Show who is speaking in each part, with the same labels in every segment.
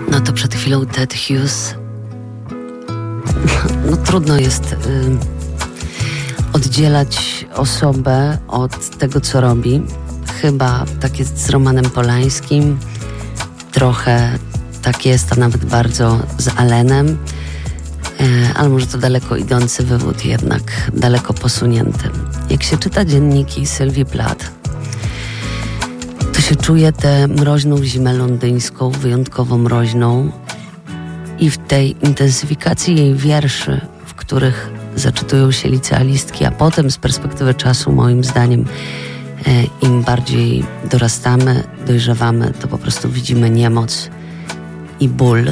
Speaker 1: No to przed chwilą Ted Hughes. No trudno jest oddzielać osobę od tego, co robi. Chyba tak jest z Romanem Polańskim. Trochę tak jest, a nawet bardzo z Allenem. Ale może to daleko idący wywód, jednak daleko posunięty. Jak się czyta dzienniki Sylwii Plath, to się czuje tę mroźną zimę londyńską, wyjątkowo mroźną, i w tej intensyfikacji jej wierszy, w których zaczytują się licealistki, a potem z perspektywy czasu, moim zdaniem, im bardziej dorastamy, dojrzewamy, to po prostu widzimy niemoc i ból.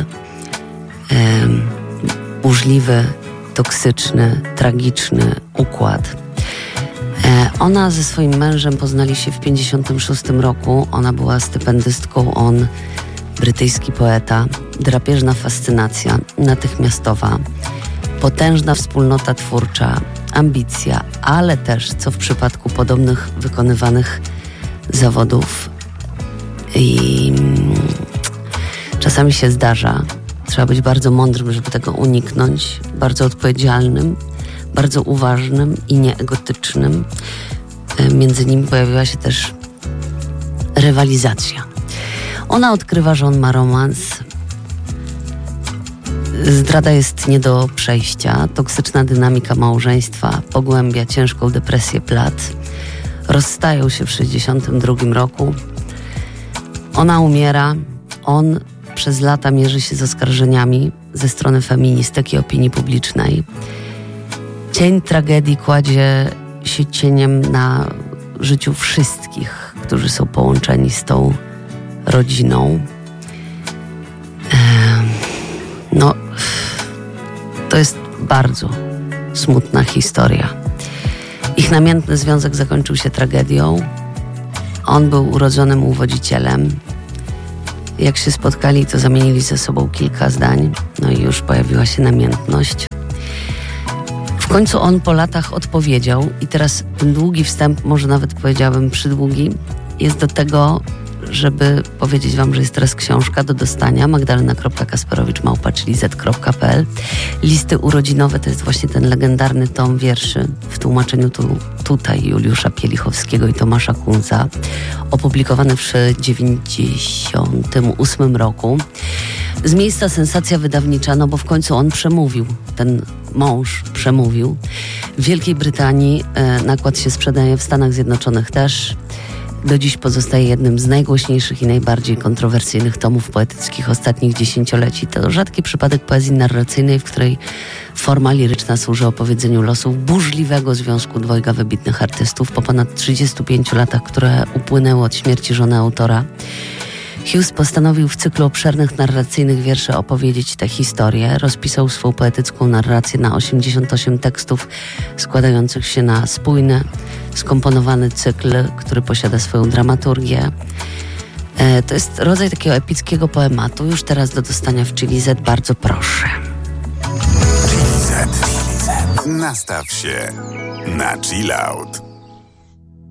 Speaker 1: Burzliwy, toksyczny, tragiczny układ. Ona ze swoim mężem poznali się w 1956 roku. Ona była stypendystką, on brytyjski poeta. Drapieżna fascynacja, natychmiastowa, potężna wspólnota twórcza, ambicja, ale też, co w przypadku podobnych wykonywanych zawodów i czasami się zdarza, trzeba być bardzo mądrym, żeby tego uniknąć, bardzo odpowiedzialnym, bardzo uważnym i nieegotycznym. Między nimi pojawiła się też rywalizacja. Ona odkrywa, że on ma romans. Zdrada jest nie do przejścia. Toksyczna dynamika małżeństwa pogłębia ciężką depresję Plath. Rozstają się w 1962 roku. Ona umiera. On przez lata mierzy się z oskarżeniami ze strony feministek i opinii publicznej. Cień tragedii kładzie się cieniem na życiu wszystkich, którzy są połączeni z tą rodziną. No, to jest bardzo smutna historia. Ich namiętny związek zakończył się tragedią. On był urodzonym uwodzicielem. Jak się spotkali, to zamienili ze sobą kilka zdań. No i już pojawiła się namiętność. W końcu on po latach odpowiedział i teraz ten długi wstęp, może nawet powiedziałabym przydługi, jest do tego, żeby powiedzieć wam, że jest teraz książka do dostania, magdalena.kasperowicz@liz.pl. Listy urodzinowe to jest właśnie ten legendarny tom wierszy w tłumaczeniu tutaj Juliusza Pielichowskiego i Tomasza Kunza, opublikowany w 1998 roku. Z miejsca sensacja wydawnicza, no bo w końcu on przemówił, ten mąż przemówił. W Wielkiej Brytanii nakład się sprzedaje, w Stanach Zjednoczonych też. Do dziś pozostaje jednym z najgłośniejszych i najbardziej kontrowersyjnych tomów poetyckich ostatnich dziesięcioleci. To rzadki przypadek poezji narracyjnej, w której forma liryczna służy opowiedzeniu losów burzliwego związku dwojga wybitnych artystów. Po ponad 35 latach, które upłynęły od śmierci żony autora, Hughes postanowił w cyklu obszernych narracyjnych wierszy opowiedzieć tę historię. Rozpisał swą poetycką narrację na 88 tekstów składających się na spójny, skomponowany cykl, który posiada swoją dramaturgię. To jest rodzaj takiego epickiego poematu. Już teraz do dostania w Chili Z, bardzo proszę.
Speaker 2: Chili Z. Nastaw się na chill out.